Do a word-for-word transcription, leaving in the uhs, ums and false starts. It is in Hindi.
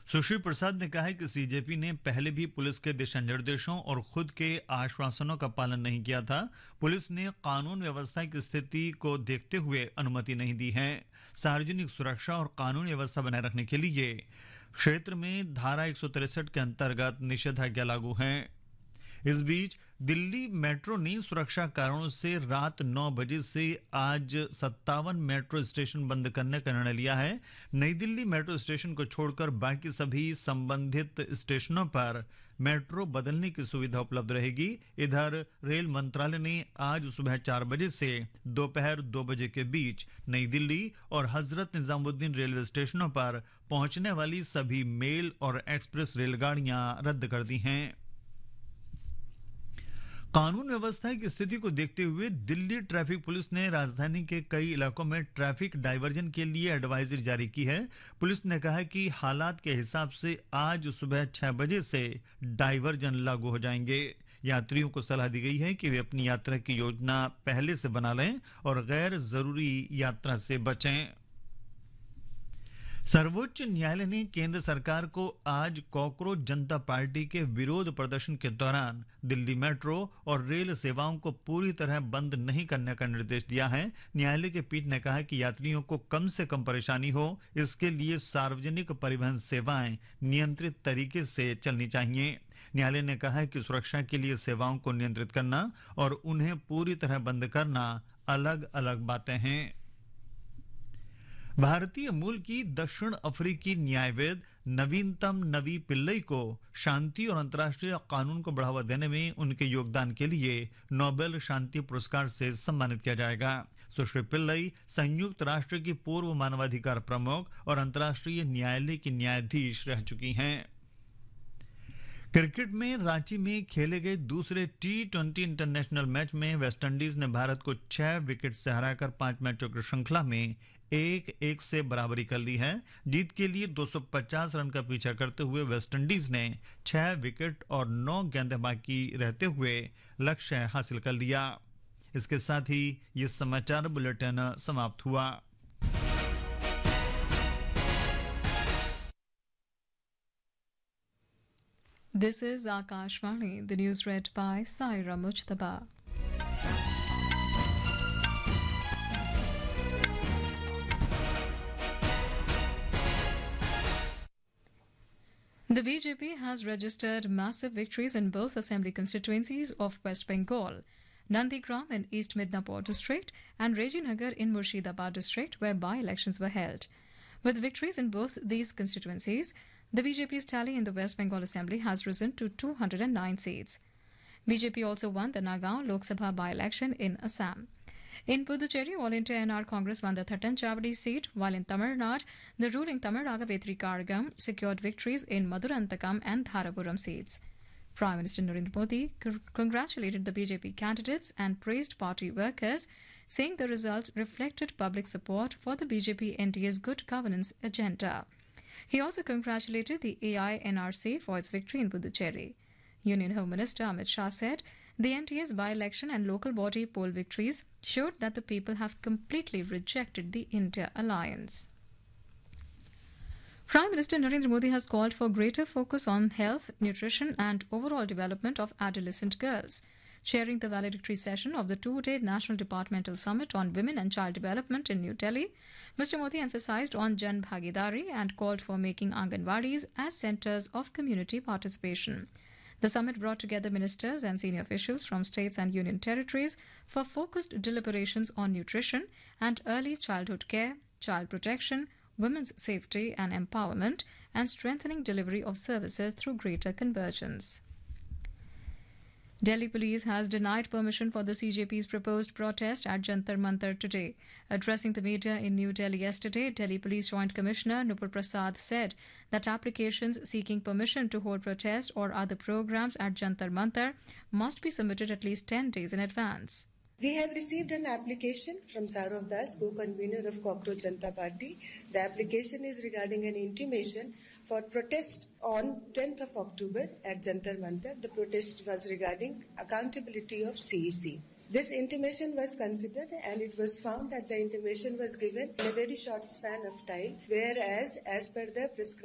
सुश्री प्रसाद ने कहा है कि सीजेपी ने पहले भी पुलिस के दिशा निर्देशों और खुद के आश्वासनों का पालन नहीं किया था। पुलिस ने कानून व्यवस्था की स्थिति को देखते हुए अनुमति नहीं दी है। सार्वजनिक सुरक्षा और कानून व्यवस्था बनाए रखने के लिए क्षेत्र में धारा एक सौ तिरसठ के अंतर्गत निषेधाज्ञा लागू है। इस बीच दिल्ली मेट्रो ने सुरक्षा कारणों से रात नौ बजे से आज सत्तावन मेट्रो स्टेशन बंद करने का निर्णय लिया है। नई दिल्ली मेट्रो स्टेशन को छोड़कर बाकी सभी संबंधित स्टेशनों पर मेट्रो बदलने की सुविधा उपलब्ध रहेगी। इधर रेल मंत्रालय ने आज सुबह चार बजे से दोपहर दो बजे के बीच नई दिल्ली और हजरत निजामुद्दीन रेलवे स्टेशनों पर पहुंचने वाली सभी मेल और एक्सप्रेस रेलगाड़ियां रद्द कर दी हैं। कानून व्यवस्था की स्थिति को देखते हुए दिल्ली ट्रैफिक पुलिस ने राजधानी के कई इलाकों में ट्रैफिक डायवर्जन के लिए एडवाइजरी जारी की है। पुलिस ने कहा है कि हालात के हिसाब से आज सुबह छह बजे से डायवर्जन लागू हो जाएंगे। यात्रियों को सलाह दी गई है कि वे अपनी यात्रा की योजना पहले से बना लें और गैर जरूरी यात्रा से बचें। सर्वोच्च न्यायालय ने केंद्र सरकार को आज कॉकरोच जनता पार्टी के विरोध प्रदर्शन के दौरान दिल्ली मेट्रो और रेल सेवाओं को पूरी तरह बंद नहीं करने का निर्देश दिया है। न्यायालय की पीठ ने कहा कि यात्रियों को कम से कम परेशानी हो, इसके लिए सार्वजनिक परिवहन सेवाएं नियंत्रित तरीके से चलनी चाहिए। न्यायालय ने कहा है कि सुरक्षा के लिए सेवाओं को नियंत्रित करना और उन्हें पूरी तरह बंद करना अलग अलग बातें हैं। भारतीय मूल की दक्षिण अफ्रीकी न्यायविद नवीनतम नवी पिल्लई को शांति और अंतर्राष्ट्रीय कानून को बढ़ावा देने में उनके योगदान के लिए नोबेल शांति पुरस्कार से सम्मानित किया जाएगा। सुश्री पिल्लई संयुक्त राष्ट्र की पूर्व मानवाधिकार प्रमुख और अंतर्राष्ट्रीय न्यायालय की न्यायाधीश रह चुकी हैं। क्रिकेट में रांची में खेले गए दूसरे टी ट्वेंटी इंटरनेशनल मैच में वेस्टइंडीज ने भारत को छह विकेट से हराकर पांच मैचों की श्रृंखला में एक एक से बराबरी कर ली है। जीत के लिए दो सौ पचास रन का पीछा करते हुए वेस्टइंडीज ने छह विकेट और नौ गेंदें बाकी रहते हुए लक्ष्य हासिल कर लिया। इसके साथ ही ये समाचार बुलेटिन समाप्त हुआ। This is Akashvani, the news read by Saira Mujtaba. The B J P has registered massive victories in both assembly constituencies of West Bengal, Nandigram in East Midnapore district and Rajinagar in Murshidabad district, where by-elections were held. With victories in both these constituencies, the B J P's tally in the West Bengal Assembly has risen to two hundred nine seats. B J P also won the Nagaon Lok Sabha by-election in Assam. In Puducherry, All India N R Congress won the Thattanchavadi seat, while in Tamil Nadu, the ruling Tamil Ragavetri Kargam secured victories in Madurantakam and Dharapuram seats. Prime Minister Narendra Modi congratulated the B J P candidates and praised party workers, saying the results reflected public support for the B J P N D A's good governance agenda. He also congratulated the A I N R C for its victory in Puducherry. Union Home Minister Amit Shah said the N D A's by-election and local body poll victories showed that the people have completely rejected the India alliance. Prime Minister Narendra Modi has called for greater focus on health, nutrition and overall development of adolescent girls. Chairing the valedictory session of the two-day National Departmental Summit on Women and Child Development in New Delhi, Mister Modi emphasized on Jan Bhagidari and called for making Anganwadis as centers of community participation. The summit brought together ministers and senior officials from states and union territories for focused deliberations on nutrition and early childhood care, child protection, women's safety and empowerment, and strengthening delivery of services through greater convergence. Delhi Police has denied permission for the C J P's proposed protest at Jantar Mantar today. Addressing the media in New Delhi yesterday, Delhi Police Joint Commissioner Nupur Prasad said that applications seeking permission to hold protest or other programs at Jantar Mantar must be submitted at least ten days in advance. We have received an application from Saurav Das, co-convener of Cockroach Janata Party. The application is regarding an intimation for protest on tenth of October at Jantar Mantar. The protest was regarding accountability of C E C. This intimation was considered and it was found that the intimation was given in a very short span of time, whereas as per the prescribed